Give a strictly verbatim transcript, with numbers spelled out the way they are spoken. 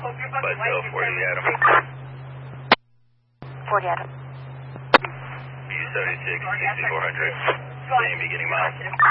Plateau, forty Adam. forty Adam. U seventy-six, sixty-four hundred. Same beginning miles.